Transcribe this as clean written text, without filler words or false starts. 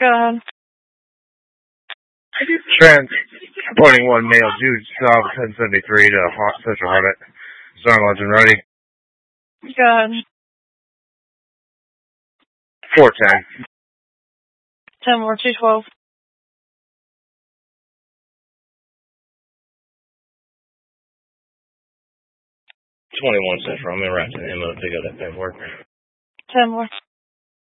Go ahead. Transporting one male Jew south 1073 to Central Harnett. Star Legend ready. Go ahead. 410. 10 more, 212. 21 Central. I'm in right to the MO to pick up that paperwork. 10 more.